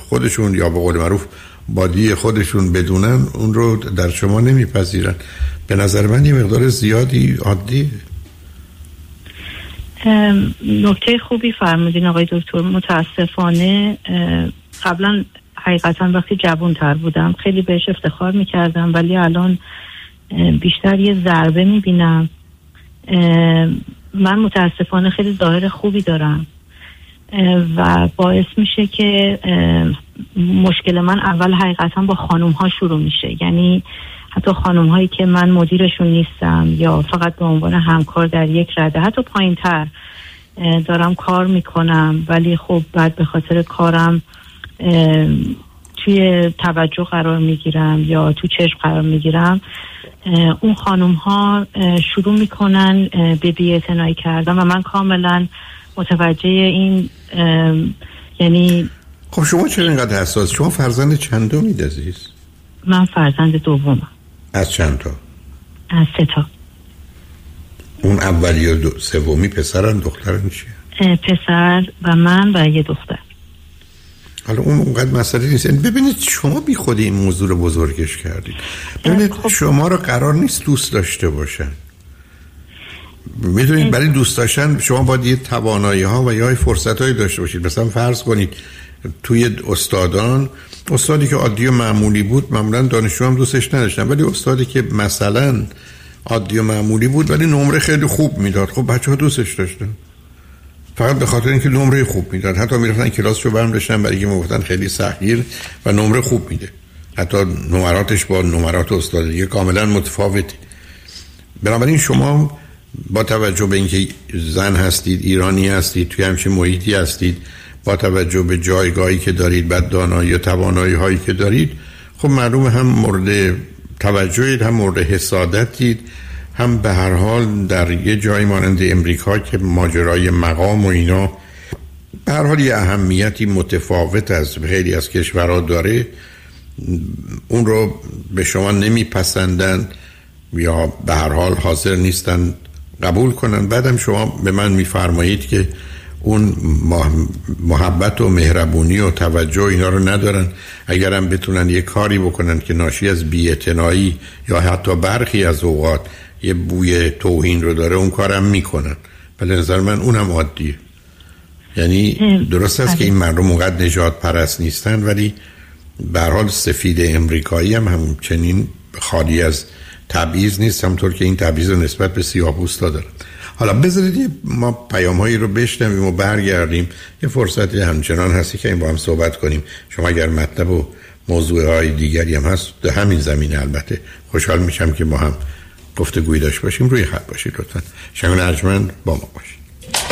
خودشون یا به قول معروف بادی خودشون بدونن اون رو در شما نمیپذیرن. به نظر من یه مقدار زیادی عادیه. نکته خوبی فرمودین آقای دکتر. متاسفانه قبلا حقیقتا وقتی جوان‌تر بودم خیلی بهش افتخار میکردم، ولی الان بیشتر یه ضربه میبینم. من متاسفانه خیلی ظاهر خوبی دارم و باعث میشه که مشکل من اول حقیقتا با خانوم ها شروع میشه. یعنی حتی خانوم هایی که من مدیرشون نیستم یا فقط به عنوان همکار در یک رده، حتی پایین تر دارم کار میکنم، ولی خب بعد به خاطر کارم توی توجه قرار میگیرم یا تو چشم قرار میگیرم، اون خانوم ها شروع میکنن به بی‌اعتنایی کردن و من کاملا متوجه این یعنی. خب شما چرا اینقدر حساس؟ شما فرزند چندمید عزیز؟ من فرزند دومم. از چند تا؟ از 3 تا. اون اولی و سومی پسرن دخترن چیه؟ پسر و من و یه دختر. حالا اون اونقدر مسئله نیست. ببینید شما بی خودی این موضوع رو بزرگش کردید. ببینید شما رو قرار نیست دوست داشته باشن. میدونید برای دوست داشتن شما باید یه توانایی ها و یا فرصت هایی داشته باشید. مثلا فرض کنید توی استادی که عادی و معمولی بود معمولا دانشجو هم دوستش نداشتن، ولی استادی که مثلا عادی و معمولی بود ولی نمره خیلی خوب میداد، خب بچه‌ها دوستش داشتن فقط به خاطر اینکه نمره خوب میداد. حتی میرفتن کلاسشو برم داشتن برای اینکه میگفتن خیلی سخیر و نمره خوب میده، حتی نمراتش با نمرات استاد دیگه کاملا متفاوته. بنابراین شما با توجه به اینکه زن هستید، ایرانی هستید، توی همچین محیطی هستید، با توجه به جایگاهی که دارید، بعد دانایی و توانایی هایی که دارید، خب معلومه هم مورد توجهید، هم مورد حسادتید، هم به هر حال در یه جایی مانند امریکا که ماجرای مقام و اینا به هر حال یه اهمیتی متفاوت از خیلی از کشورها داره، اون رو به شما نمیپسندن یا به هر حال حاضر نیستن قبول کنن. بعدم شما به من میفرمایید که اون محبت و مهربونی و توجه اینا رو ندارن. اگرم بتونن یه کاری بکنن که ناشی از بی‌اعتنایی یا حتی برخی از اوقات یه بوی توهین رو داره، اون کارم میکنن. ولی نظر من اونم عادیه. یعنی درست است که این مردم اونقدر نجات پرست نیستن، ولی به هر حال سفید امریکایی هم همچنین خالی از تبعیض نیست، همطور که این تبعیض نسبت به سیاه‌پوستا دارن. حالا بذارید ما پیام‌هایی رو بشنویم و برگردیم. یه فرصت همچنان هستی که این با هم صحبت کنیم. شما اگر مطلب و موضوعهای دیگری هم هست در همین زمینه، البته خوشحال میشم که با هم گفتگویی داشته باشیم. روی خط باشید لطفاً. شنگ ارجمند با ما باشید.